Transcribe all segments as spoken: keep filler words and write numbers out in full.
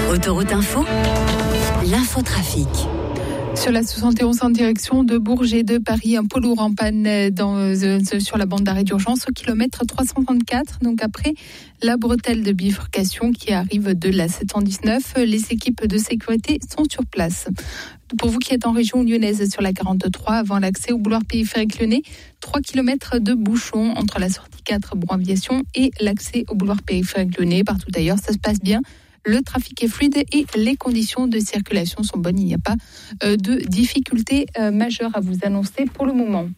Autoroute Info, l'infotrafic. Sur la soixante et onze en direction de Bourges et de Paris, un poids lourd en panne dans, euh, sur la bande d'arrêt d'urgence au kilomètre trois cent trente-quatre. Donc après la bretelle de bifurcation qui arrive de la sept cent dix-neuf, les équipes de sécurité sont sur place. Pour vous qui êtes en région lyonnaise sur la quarante-trois, avant l'accès au boulevard périphérique lyonnais, trois kilomètres de bouchons entre la sortie quatre Bourg-Aviation et l'accès au boulevard périphérique lyonnais. Partout ailleurs, ça se passe bien. Le trafic est fluide et les conditions de circulation sont bonnes. Il n'y a pas euh, de difficultés euh, majeures à vous annoncer pour le moment.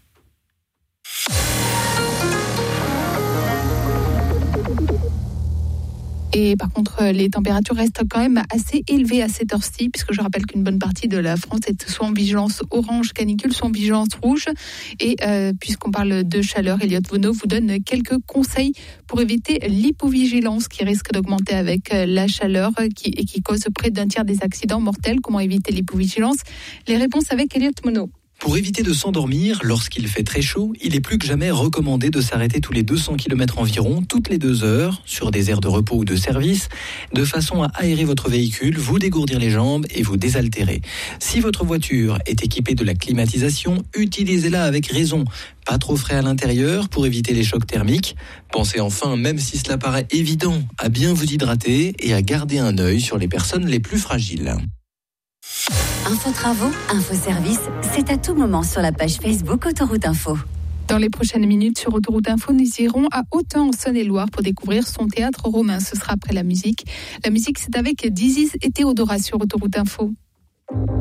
Et par contre, les températures restent quand même assez élevées à cette heure-ci, puisque je rappelle qu'une bonne partie de la France est soit en vigilance orange canicule, soit en vigilance rouge. Et euh, puisqu'on parle de chaleur, Elliott Vonneau vous donne quelques conseils pour éviter l'hypovigilance qui risque d'augmenter avec la chaleur qui, et qui cause près d'un tiers des accidents mortels. Comment éviter l'hypovigilance ? Les réponses avec Elliott Vonneau. Pour éviter de s'endormir lorsqu'il fait très chaud, il est plus que jamais recommandé de s'arrêter tous les deux cents kilomètres environ, toutes les deux heures, sur des aires de repos ou de service, de façon à aérer votre véhicule, vous dégourdir les jambes et vous désaltérer. Si votre voiture est équipée de la climatisation, utilisez-la avec raison. Pas trop frais à l'intérieur pour éviter les chocs thermiques. Pensez enfin, même si cela paraît évident, à bien vous hydrater et à garder un œil sur les personnes les plus fragiles. Info Travaux, Info Service, c'est à tout moment sur la page Facebook Autoroute Info. Dans les prochaines minutes sur Autoroute Info, nous irons à Autun en Saône-et-Loire pour découvrir son théâtre romain. Ce sera après la musique. La musique, c'est avec Dizzy et Théodora sur Autoroute Info.